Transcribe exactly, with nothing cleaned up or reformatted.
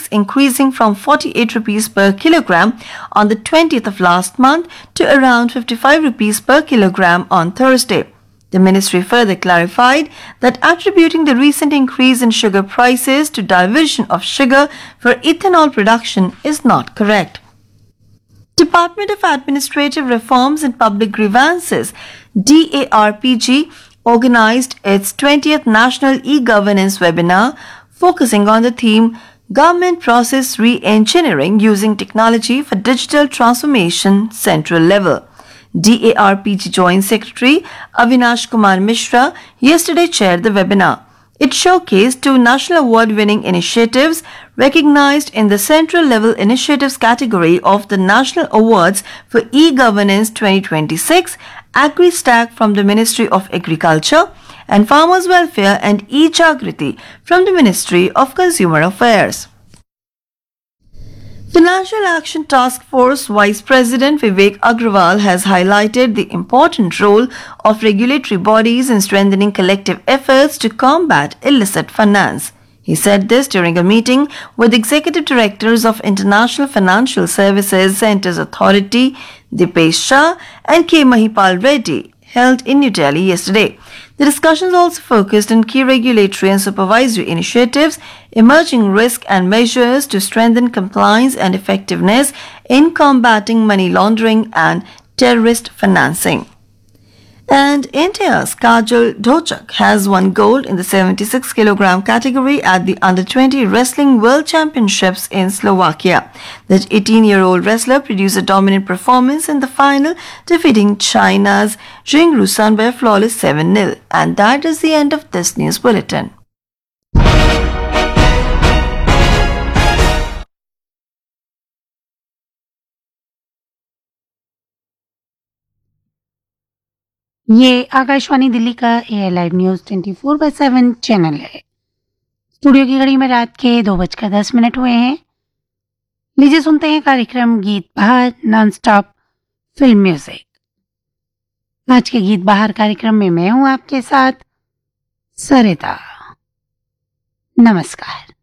increasing from forty-eight rupees per kilogram on the twentieth of last month to around fifty-five rupees per kilogram on Thursday. The ministry further clarified that attributing the recent increase in sugar prices to diversion of sugar for ethanol production is not correct. Department of Administrative Reforms and Public Grievances D A R P G organized its twentieth National E-Governance webinar focusing on the theme Government Process Re-Engineering Using Technology for Digital Transformation Central Level. D A R P G Joint Secretary Avinash Kumar Mishra yesterday chaired the webinar. It showcased two national award-winning initiatives recognized in the Central Level Initiatives category of the National Awards for E-Governance twenty twenty-six, AgriStack from the Ministry of Agriculture, and Farmers Welfare and E-Jagriti from the Ministry of Consumer Affairs. Financial Action Task Force Vice President Vivek Agrawal has highlighted the important role of regulatory bodies in strengthening collective efforts to combat illicit finance. He said this during a meeting with executive directors of International Financial Services Centers Authority, Dipesh Shah and K. Mahipal Reddy, held in New Delhi yesterday. The discussions also focused on key regulatory and supervisory initiatives, emerging risk and measures to strengthen compliance and effectiveness in combating money laundering and terrorist financing. And India's Kajal Dhochak has won gold in the seventy-six kilogram category at the under twenty Wrestling World Championships in Slovakia. The eighteen-year-old wrestler produced a dominant performance in the final, defeating China's Jing Rusan by a flawless seven nil. And that is the end of this news bulletin. ये आकाशवाणी दिल्ली का air live news twenty four by seven channel है। Studio की घड़ी में रात के दो बजकर दस मिनट हुए हैं। लीजिए सुनते हैं कार्यक्रम गीत बहार नॉन स्टॉप फिल्म म्यूजिक। आज के गीत बहार कार्यक्रम में मैं हूं आपके साथ सरिता। नमस्कार।